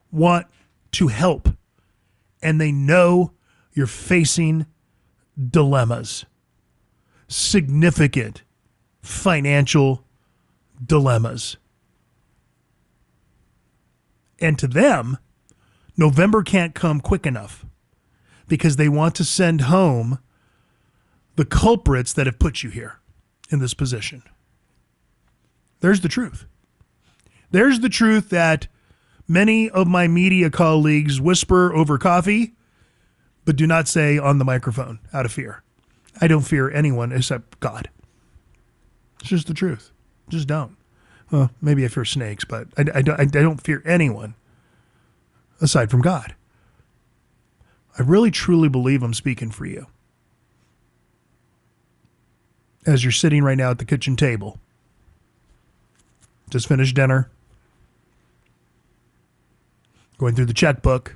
want to help, and they know you're facing dilemmas, significant financial dilemmas. And to them, November can't come quick enough because they want to send home the culprits that have put you here in this position. There's the truth. There's the truth that many of my media colleagues whisper over coffee, but do not say on the microphone out of fear. I don't fear anyone except God. It's just the truth. Just don't. Well, maybe I fear snakes, but I don't fear anyone aside from God. I really, truly believe I'm speaking for you. As you're sitting right now at the kitchen table, just finished dinner, going through the checkbook,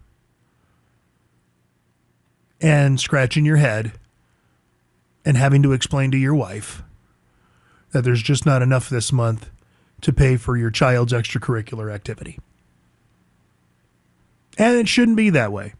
and scratching your head and having to explain to your wife that there's just not enough this month to pay for your child's extracurricular activity. And it shouldn't be that way.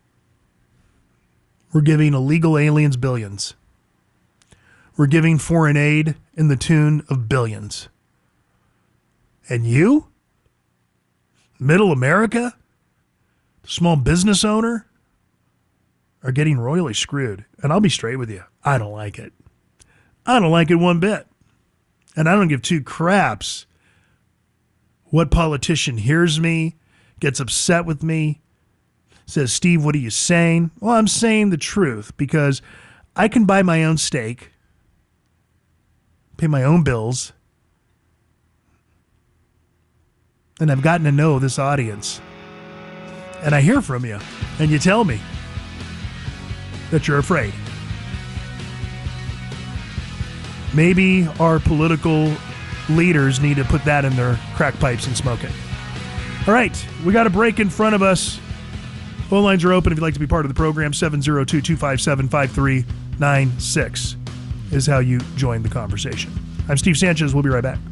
We're giving illegal aliens billions. We're giving foreign aid in the tune of billions. And you, middle America, small business owner, are getting royally screwed. And I'll be straight with you. I don't like it. I don't like it one bit. And I don't give two craps what politician hears me, gets upset with me, says, Steve, what are you saying? Well, I'm saying the truth because I can buy my own steak, pay my own bills, and I've gotten to know this audience. And I hear from you, and you tell me that you're afraid. Maybe our political leaders need to put that in their crack pipes and smoke it. All right, we got a break in front of us. Phone lines are open if you'd like to be part of the program. 702-257-5396 is how you join the conversation. I'm Steve Sanchez. We'll be right back.